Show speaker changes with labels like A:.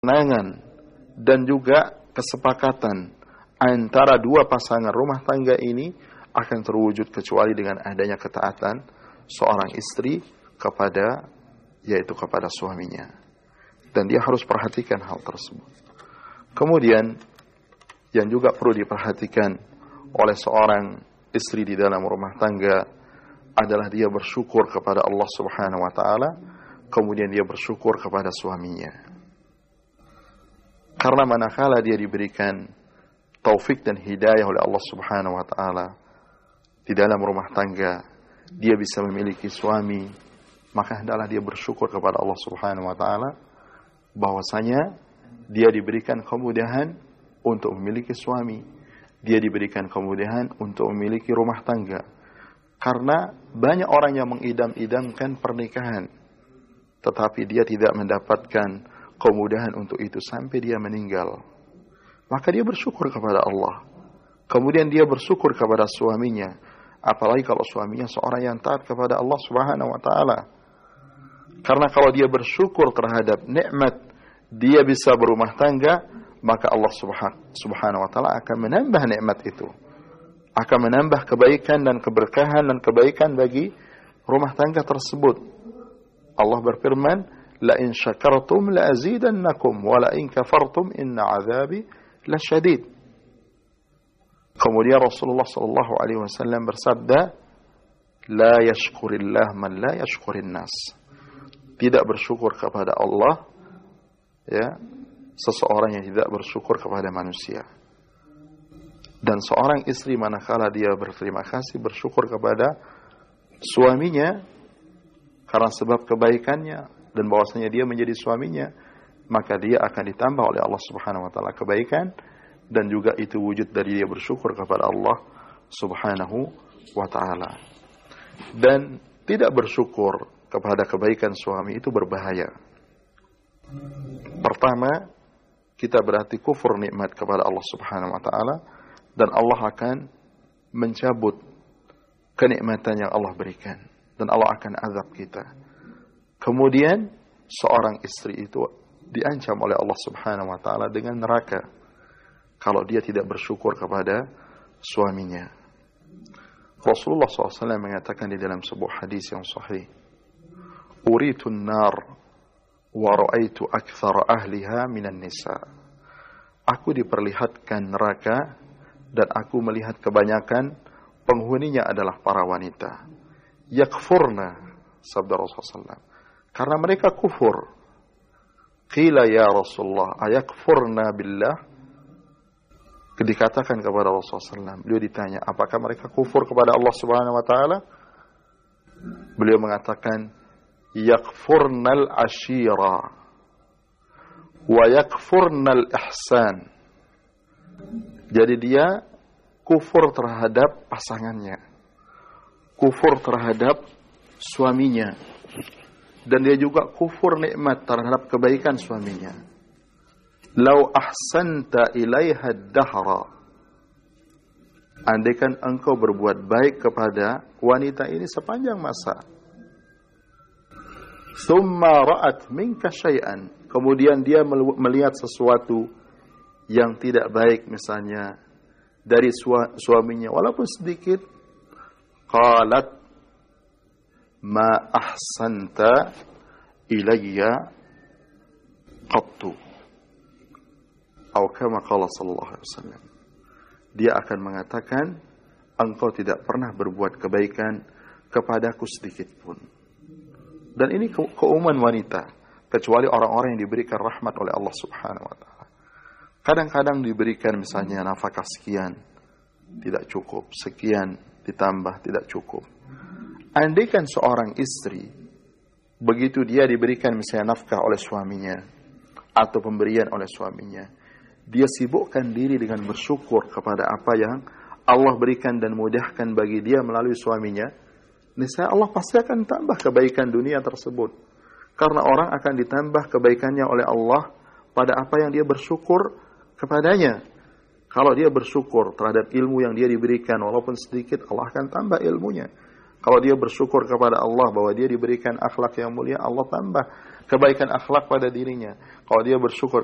A: kesenangan dan juga kesepakatan antara dua pasangan rumah tangga ini akan terwujud kecuali dengan adanya ketaatan seorang istri kepada suaminya. Dan dia harus perhatikan hal tersebut. Kemudian yang juga perlu diperhatikan oleh seorang istri di dalam rumah tangga adalah dia bersyukur kepada Allah Subhanahu wa taala, kemudian dia bersyukur kepada suaminya. Karena manakala dia diberikan taufik dan hidayah oleh Allah Subhanahu wa taala di dalam rumah tangga, dia bisa memiliki suami, maka hendaklah dia bersyukur kepada Allah Subhanahu wa taala bahwasanya dia diberikan kemudahan untuk memiliki suami, dia diberikan kemudahan untuk memiliki rumah tangga. Karena banyak orang yang mengidam-idamkan pernikahan, tetapi dia tidak mendapatkan kemudahan untuk itu sampai dia meninggal. Maka dia bersyukur kepada Allah. Kemudian dia bersyukur kepada suaminya, apalagi kalau suaminya seorang yang taat kepada Allah Subhanahu wa taala. Karena kalau dia bersyukur terhadap nikmat dia bisa berumah tangga, maka Allah Subhanahu wa taala akan menambah nikmat itu. Akan menambah kebaikan dan keberkahan dan kebaikan bagi rumah tangga tersebut. Allah berfirman, "La in syakartum la azidannakum wa la in kafartum inna 'adzabi lasyadid." Kemudian Rasulullah sallallahu alaihi wasallam bersabda, "La yashkurillah man la yashkurin nas." Tidak bersyukur kepada Allah seseorang yang tidak bersyukur kepada manusia. Dan seorang istri manakala dia berterima kasih, bersyukur kepada suaminya karena sebab kebaikannya dan bahwasanya dia menjadi suaminya, maka dia akan ditambah oleh Allah Subhanahu wa taala kebaikan, dan juga itu wujud dari dia bersyukur kepada Allah Subhanahu wa taala. Dan tidak bersyukur kepada kebaikan suami itu berbahaya. Pertama, kita berarti kufur nikmat kepada Allah Subhanahu wa taala, dan Allah akan mencabut kenikmatan yang Allah berikan, dan Allah akan azab kita. Kemudian seorang istri itu diancam oleh Allah Subhanahu wa taala dengan neraka kalau dia tidak bersyukur kepada suaminya. Rasulullah SAW mengatakan di dalam sebuah hadis yang sahih, "Uritun nar wa ra'aitu aktsara ahliha minan nisa." Aku diperlihatkan neraka dan aku melihat kebanyakan penghuninya adalah para wanita. Yakfurna, sabda Rasulullah SAW, karena mereka kufur. Qila ya Rasulullah, ayakfurna billah? Dikatakan kepada Rasulullah SAW, beliau ditanya, apakah mereka kufur kepada Allah Subhanahu wa taala? Beliau mengatakan, yakfurnal ashira wa yakfurnal ihsan. Jadi dia kufur terhadap pasangannya, kufur terhadap suaminya, dan dia juga kufur nikmat terhadap kebaikan suaminya. Lau ahsanta ilaiha dahra, andaikan engkau berbuat baik kepada wanita ini sepanjang masa, thumma ra'at minka syai'an, kemudian dia melihat sesuatu yang tidak baik misalnya dari suaminya walaupun sedikit, qalat ma ahsanta ilayya qattu, atau kama qala sallallahu alaihi wasallam, dia akan mengatakan engkau tidak pernah berbuat kebaikan kepadaku sedikit pun. Dan ini keumuman wanita, kecuali orang-orang yang diberikan rahmat oleh Allah Subhanahu wa taala. Kadang-kadang diberikan misalnya nafkah sekian, tidak cukup, sekian ditambah tidak cukup. Andaikan seorang istri, begitu dia diberikan misalnya nafkah oleh suaminya, atau pemberian oleh suaminya, dia sibukkan diri dengan bersyukur kepada apa yang Allah berikan dan mudahkan bagi dia melalui suaminya, niscaya Allah pasti akan tambah kebaikan dunia tersebut. Karena orang akan ditambah kebaikannya oleh Allah pada apa yang dia bersyukur kepadanya. Kalau dia bersyukur terhadap ilmu yang dia diberikan walaupun sedikit, Allah akan tambah ilmunya. Kalau dia bersyukur kepada Allah bahwa dia diberikan akhlak yang mulia, Allah tambah kebaikan akhlak pada dirinya. Kalau dia bersyukur